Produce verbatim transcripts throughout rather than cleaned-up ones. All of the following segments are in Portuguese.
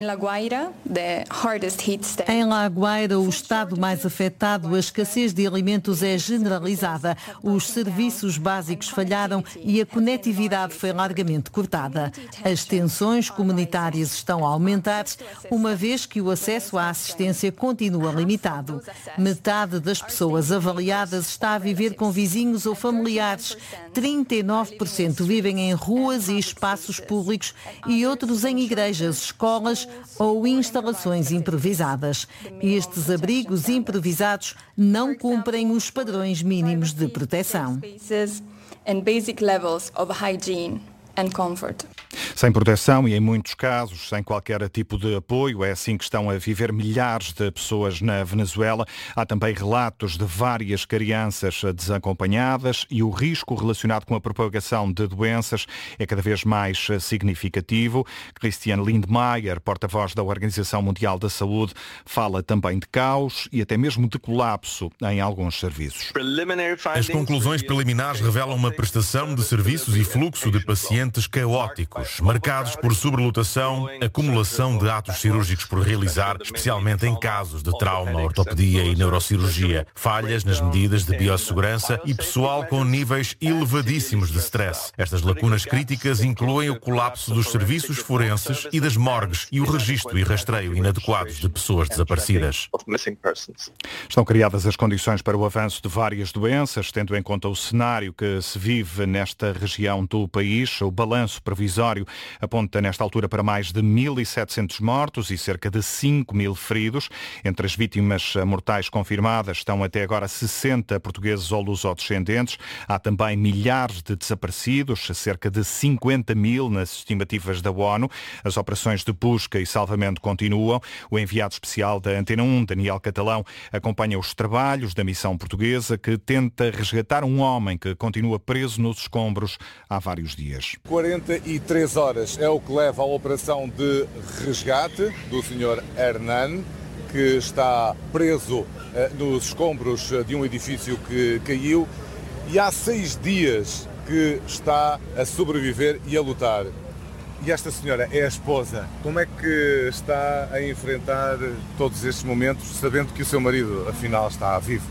Em La Guaira, o estado mais afetado, a escassez de alimentos é generalizada. Os serviços básicos falharam e a conectividade foi largamente cortada. As tensões comunitárias estão a aumentar, uma vez que o acesso à assistência continua limitado. Metade das pessoas avaliadas está a viver com vizinhos ou familiares. trinta e nove por cento vivem em ruas e espaços públicos e outros em igrejas, escolas ou instalações improvisadas. Estes abrigos improvisados não cumprem os padrões mínimos de proteção. Sem proteção e, em muitos casos, sem qualquer tipo de apoio. É assim que estão a viver milhares de pessoas na Venezuela. Há também relatos de várias crianças desacompanhadas e o risco relacionado com a propagação de doenças é cada vez mais significativo. Christian Lindmeier, porta-voz da Organização Mundial da Saúde, fala também de caos e até mesmo de colapso em alguns serviços. As conclusões preliminares revelam uma prestação de serviços e fluxo de pacientes caóticos, marcados por sobrelotação, acumulação de atos cirúrgicos por realizar, especialmente em casos de trauma, ortopedia e neurocirurgia, falhas nas medidas de biossegurança e pessoal com níveis elevadíssimos de stress. Estas lacunas críticas incluem o colapso dos serviços forenses e das morgues e o registro e rastreio inadequados de pessoas desaparecidas. Estão criadas as condições para o avanço de várias doenças, tendo em conta o cenário que se vive nesta região do país. O balanço provisório aponta nesta altura para mais de mil e setecentos mortos e cerca de cinco mil feridos. Entre as vítimas mortais confirmadas estão até agora sessenta portugueses ou lusodescendentes. Há também milhares de desaparecidos, cerca de cinquenta mil nas estimativas da ONU. As operações de busca e salvamento continuam. O enviado especial da Antena um, Daniel Catalão, acompanha os trabalhos da missão portuguesa que tenta resgatar um homem que continua preso nos escombros há vários dias. quarenta e três horas é o que leva à operação de resgate do senhor Hernan, que está preso uh, nos escombros de um edifício que caiu e há seis dias que está a sobreviver e a lutar. E esta senhora é a esposa. Como é que está a enfrentar todos estes momentos, sabendo que o seu marido, afinal, está vivo?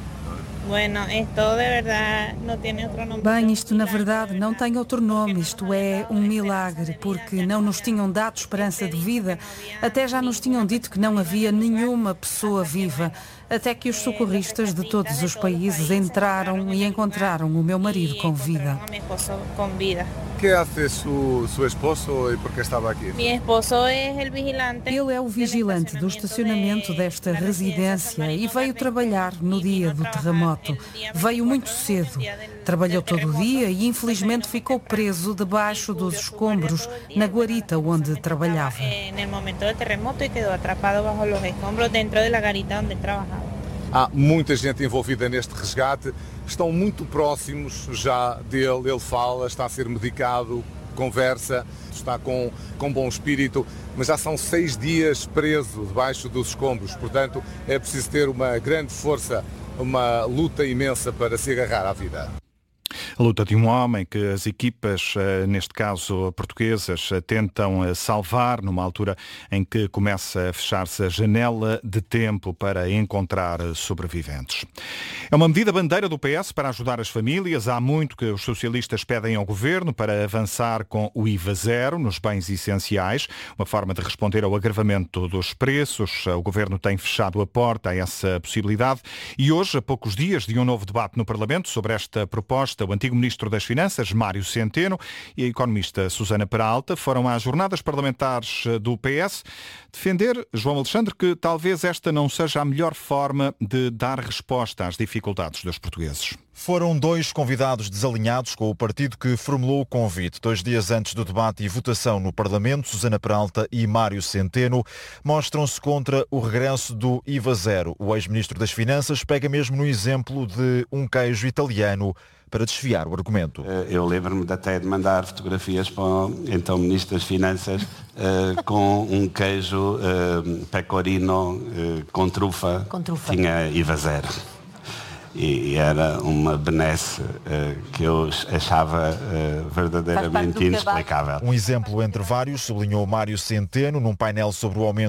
Bem, isto na verdade não tem outro nome, isto é um milagre, porque não nos tinham dado esperança de vida, até já nos tinham dito que não havia nenhuma pessoa viva, até que os socorristas de todos os países entraram e encontraram o meu marido com vida. O que faz o seu esposo e por que estava aqui? Ele é o vigilante do estacionamento desta residência e veio trabalhar no dia do terremoto. Veio muito cedo, trabalhou todo o dia e infelizmente ficou preso debaixo dos escombros na guarita onde trabalhava. Há muita gente envolvida neste resgate, estão muito próximos já dele, ele fala, está a ser medicado, conversa, está com, com bom espírito, mas já são seis dias preso debaixo dos escombros, portanto é preciso ter uma grande força, uma luta imensa para se agarrar à vida. A luta de um homem que as equipas, neste caso portuguesas, tentam salvar numa altura em que começa a fechar-se a janela de tempo para encontrar sobreviventes. É uma medida bandeira do P S para ajudar as famílias. Há muito que os socialistas pedem ao governo para avançar com o I V A zero nos bens essenciais, uma forma de responder ao agravamento dos preços. O governo tem fechado a porta a essa possibilidade e hoje, a poucos dias de um novo debate no Parlamento sobre esta proposta, o antigo Ministro das Finanças, Mário Centeno, e a economista Susana Peralta foram às jornadas parlamentares do P S defender, João Alexandre, que talvez esta não seja a melhor forma de dar resposta às dificuldades dos portugueses. Foram dois convidados desalinhados com o partido que formulou o convite. Dois dias antes do debate e votação no Parlamento, Susana Peralta e Mário Centeno mostram-se contra o regresso do I V A zero. O ex-ministro das Finanças pega mesmo no exemplo de um queijo italiano para desfiar o argumento. Eu lembro-me de até de mandar fotografias para o então Ministro das Finanças uh, com um queijo uh, pecorino uh, com trufa. Com trufa. Tinha I V A zero. e era uma benesse uh, que eu achava uh, verdadeiramente inexplicável. Um exemplo entre vários, sublinhou Mário Centeno, num painel sobre o aumento